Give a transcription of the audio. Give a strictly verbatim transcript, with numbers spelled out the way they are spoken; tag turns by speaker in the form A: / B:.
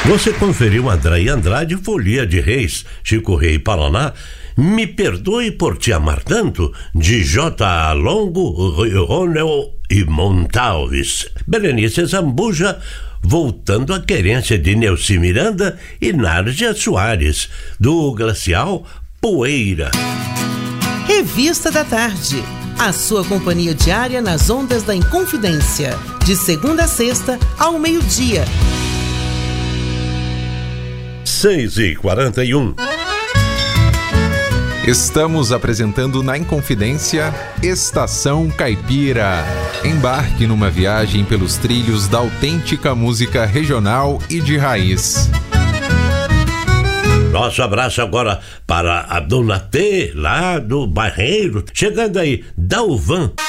A: Você conferiu André e Andrade, Folia de Reis, Chico Rei e Paraná, Me Perdoe por Te Amar Tanto, de J. Longo, Ronel e Montalves. Berenice Zambuja, Voltando à Querência, de Neuci Miranda e Nárdia Soares, do Glacial, Poeira.
B: Revista da Tarde, a sua companhia diária nas ondas da Inconfidência, de segunda a sexta, ao meio-dia.
A: seis e quarenta e um.
C: Estamos apresentando na Inconfidência Estação Caipira. Embarque numa viagem pelos trilhos da autêntica música regional e de raiz.
A: Nosso abraço agora para a Dona T, lá do Barreiro. Chegando aí, Dalvan.